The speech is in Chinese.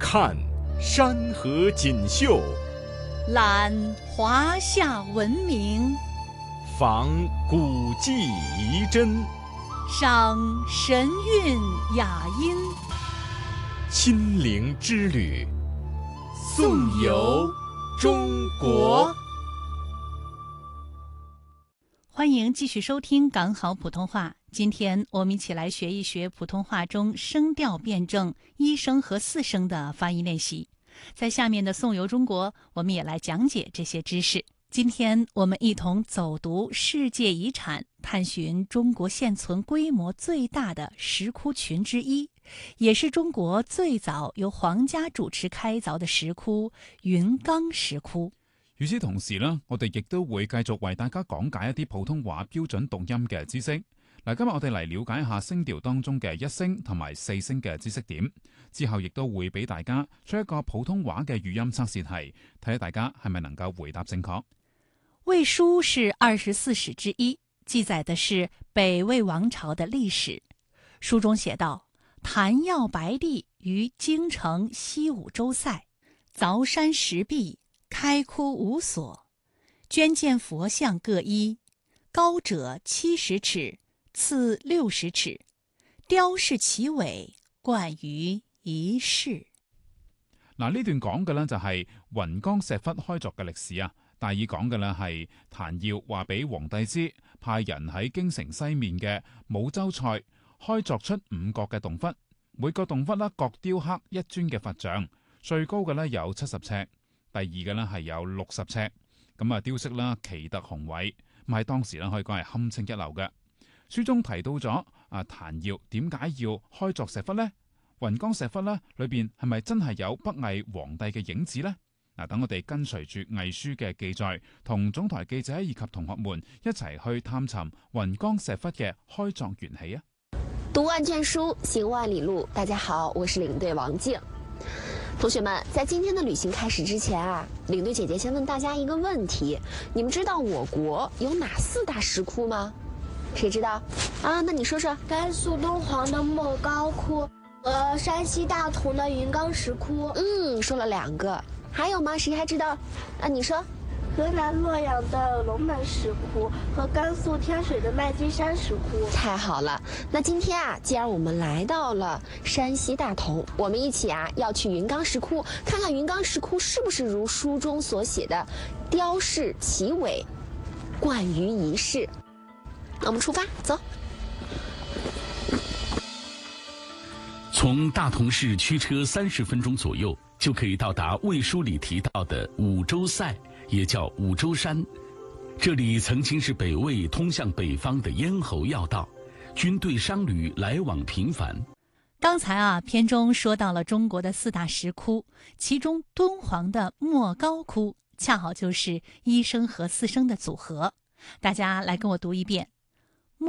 看山河锦绣， 览华夏文明， 访古迹遗珍， 赏神韵雅音， 亲临之旅，颂游中国。 欢迎继续收听港好普通话。今天我们一起来学一学普通话中声调辩证一声和四声的发音练习。在下面的颂游中国，我们也来讲解这些知识。今天我们一同走读世界遗产，探寻中国现存规模最大的石窟群之一，也是中國最早由皇家主持開鑿的石窟雲岡石窟。 與此同時呢，我哋亦都會繼續為大家講解一啲普通話標準讀音嘅知識。嗱，今日我哋嚟了解一下聲調當中嘅一聲同埋四聲嘅知識點，之後亦都會俾大家出一個普通話嘅語音測試題，睇下大家係咪能夠回答正確。 魏書是24史之一，記載的是北魏王朝的歷史。書中寫道：譚耀白帝於京城西五洲塞，鑿山石壁，開窟5所，捐建佛像各一，高者70尺，次60尺，雕飾其尾，冠於一室。 嗱，呢段講嘅呢就係雲岡石窟開鑿嘅歷史啊。大意講嘅呢係譚耀話俾皇帝知，派人喺京城西面嘅武州塞開鑿出5個嘅洞窟，每個洞窟呢各雕刻一尊嘅佛像，最高嘅呢有70尺。第二嘅呢係有60尺，咁啊雕飾啦奇特雄偉，咁喺當時呢可以講係堪稱一流嘅。書中提到咗譚耀點解要開鑿石窟呢？雲岡石窟呢裏邊係咪真係有北魏皇帝嘅影子呢？等我哋跟隨住魏書嘅記載，同總台記者以及同學們一齊去探尋雲岡石窟嘅開鑿緣起啊！ 讀萬卷書，行萬里路。大家好，我是領隊王靜。同學們，在今天的旅行開始之前領隊姐姐先問大家一個問題：你們知道我國有哪4大石窟嗎？誰知道啊？那你說說。 甘肅敦煌的莫高窟，山西大同的雲岡石窟。 說了2個，還有嗎？誰還知道？你說。 河南洛陽的龍門石窟和甘肅天水的麥積山石窟。 太好了，那今天既然我們來到了山西大同，我們一起要去雲岡石窟，看看雲岡石窟是不是如書中所寫的雕飾其尾，冠於一室。那我們出發，走。 從大同市驅車30分鐘左右，就可以到達魏書裡提到的五洲塞，也叫五洲山。這裡曾經是北魏通向北方的咽喉要道，軍隊商旅來往頻繁。 剛才篇中說到了中國的4大石窟，其中敦煌的莫高窟恰好就是一聲和四聲的組合。大家來跟我讀一遍：